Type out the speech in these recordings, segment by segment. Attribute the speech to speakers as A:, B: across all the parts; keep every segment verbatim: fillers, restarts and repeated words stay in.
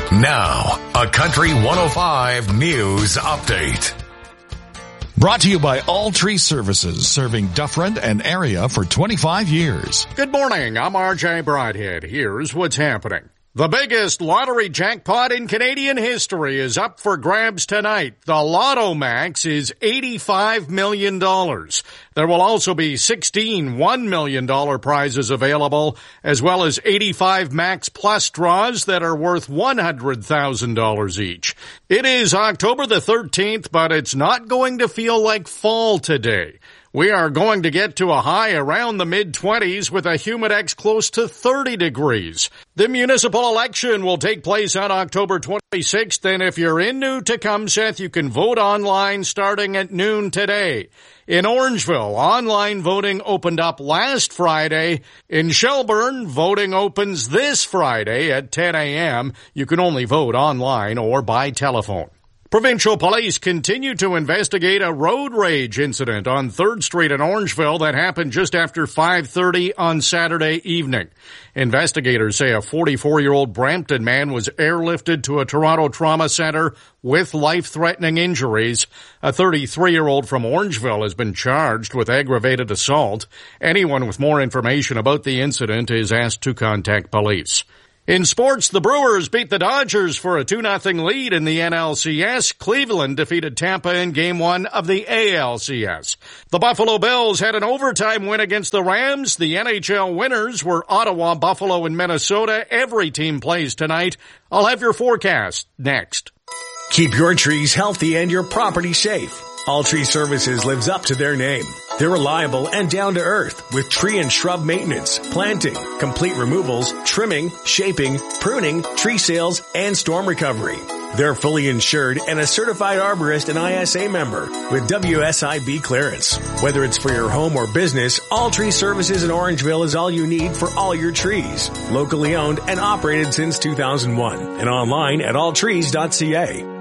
A: Now, a Country one oh five News Update.
B: Brought to you by All Tree Services, serving Dufferin and area for twenty-five years.
C: Good morning, I'm R J Broadhead. Here's what's happening. The biggest lottery jackpot in Canadian history is up for grabs tonight. The Lotto Max is eighty-five million dollars. There will also be sixteen one million dollars prizes available, as well as eighty-five Max Plus draws that are worth one hundred thousand dollars each. It is October the thirteenth, but it's not going to feel like fall today. We are going to get to a high around the mid-twenties with a humidex close to thirty degrees. The municipal election will take place on October twenty-sixth, and if you're in New Tecumseth, you can vote online starting at noon today. In Orangeville, online voting opened up last Friday. In Shelburne, voting opens this Friday at ten a.m. You can only vote online or by telephone. Provincial police continue to investigate a road rage incident on third Street in Orangeville that happened just after five thirty on Saturday evening. Investigators say a forty-four-year-old Brampton man was airlifted to a Toronto trauma center with life-threatening injuries. A thirty-three-year-old from Orangeville has been charged with aggravated assault. Anyone with more information about the incident is asked to contact police. In sports, the Brewers beat the Dodgers for a two nothing lead in the N L C S. Cleveland defeated Tampa in Game one of the A L C S. The Buffalo Bills had an overtime win against the Rams. The N H L winners were Ottawa, Buffalo, and Minnesota. Every team plays tonight. I'll have your forecast next.
D: Keep your trees healthy and your property safe. All Tree Services lives up to their name. They're reliable and down to earth with tree and shrub maintenance, planting, complete removals, trimming, shaping, pruning, tree sales, and storm recovery. They're fully insured and a certified arborist and I S A member with W S I B clearance. Whether it's for your home or business, All Tree Services in Orangeville is all you need for all your trees. Locally owned and operated since two thousand one and online at all trees dot c a.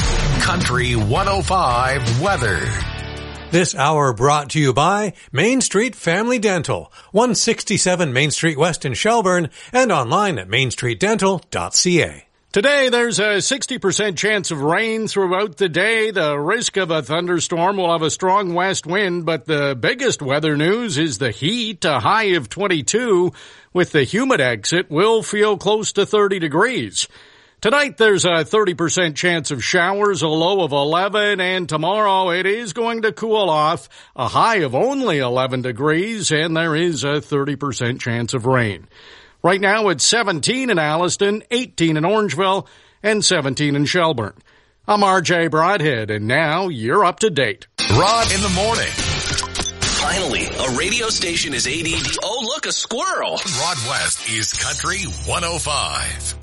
A: Country one oh five weather.
E: This hour brought to you by Main Street Family Dental, one sixty-seven Main Street West in Shelburne, and online at main street dental dot c a.
C: Today, there's a sixty percent chance of rain throughout the day. The risk of a thunderstorm will have a strong west wind, but the biggest weather news is the heat, a high of twenty-two. With the humidex, it will feel close to thirty degrees. Tonight, there's a thirty percent chance of showers, a low of eleven, and tomorrow it is going to cool off, a high of only eleven degrees, and there is a thirty percent chance of rain. Right now, it's seventeen in Alliston, eighteen in Orangeville, and seventeen in Shelburne. I'm R J Broadhead, and now you're up to date.
A: Rod in the morning.
F: Finally, a radio station is A D D. Oh, look, a squirrel.
A: Rod West is Country one oh five.